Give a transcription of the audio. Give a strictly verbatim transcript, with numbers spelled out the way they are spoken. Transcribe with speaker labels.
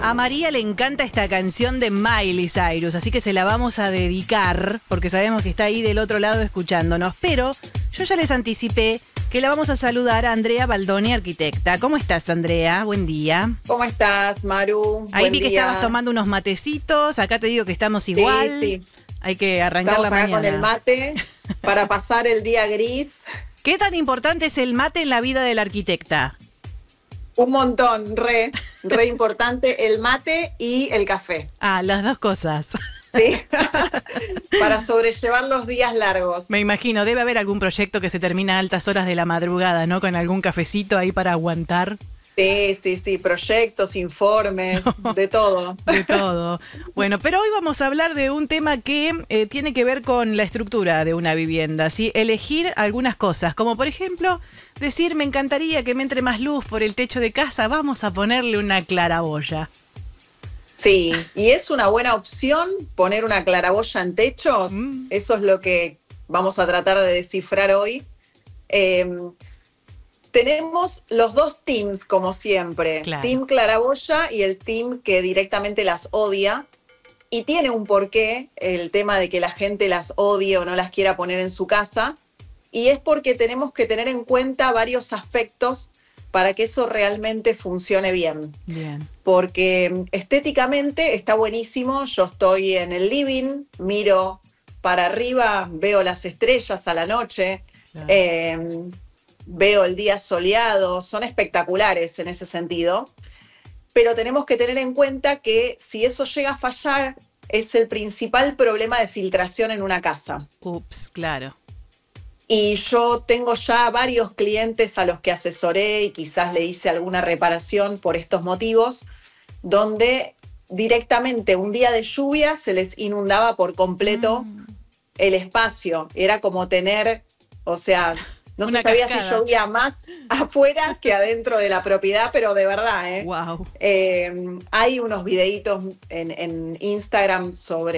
Speaker 1: A María le encanta esta canción de Miley Cyrus, así que se la vamos a dedicar, porque sabemos que está ahí del otro lado escuchándonos. Pero yo ya les anticipé que la vamos a saludar a Andrea Baldoni, arquitecta. ¿Cómo estás, Andrea? Buen día.
Speaker 2: ¿Cómo estás, Maru?
Speaker 1: Ahí
Speaker 2: Buen
Speaker 1: vi que
Speaker 2: día.
Speaker 1: estabas tomando unos matecitos, acá te digo que estamos igual.
Speaker 2: Sí, sí.
Speaker 1: Hay que arrancar
Speaker 2: Estamos
Speaker 1: la
Speaker 2: acá
Speaker 1: mañana.
Speaker 2: con el mate para pasar el día gris.
Speaker 1: ¿Qué tan importante es el mate en la vida del arquitecta?
Speaker 2: Un montón, re, re importante, el mate y el café.
Speaker 1: Ah, las dos cosas.
Speaker 2: Sí, para sobrellevar los días largos.
Speaker 1: Me imagino, debe haber algún proyecto que se termina a altas horas de la madrugada, ¿no? Con algún cafecito ahí para aguantar.
Speaker 2: Sí, sí, sí, proyectos, informes, no, de todo.
Speaker 1: De todo. Bueno, pero hoy vamos a hablar de un tema que eh, tiene que ver con la estructura de una vivienda, ¿sí? Elegir algunas cosas, como por ejemplo, decir, me encantaría que me entre más luz por el techo de casa, vamos a ponerle una claraboya.
Speaker 2: Sí, y es una buena opción poner una claraboya en techos, mm. Eso es lo que vamos a tratar de descifrar hoy. Eh, Tenemos los dos teams, como siempre, claro. Team claraboya y el team que directamente las odia. Y tiene un porqué el tema de que la gente las odie o no las quiera poner en su casa. Y es porque tenemos que tener en cuenta varios aspectos para que eso realmente funcione bien.
Speaker 1: Bien.
Speaker 2: Porque estéticamente está buenísimo. Yo estoy en el living, miro para arriba, veo las estrellas a la noche. Claro. Eh, Veo el día soleado, son espectaculares en ese sentido, pero tenemos que tener en cuenta que si eso llega a fallar, es el principal problema de filtración en una casa.
Speaker 1: Ups, claro.
Speaker 2: Y yo tengo ya varios clientes a los que asesoré y quizás le hice alguna reparación por estos motivos, donde directamente un día de lluvia se les inundaba por completo mm. el espacio. Era como tener, o sea... No
Speaker 1: Una
Speaker 2: se sabía
Speaker 1: cascada.
Speaker 2: Si llovía más afuera que adentro de la propiedad, pero de verdad, ¿eh?
Speaker 1: Wow.
Speaker 2: Eh, hay unos videitos en, en Instagram sobre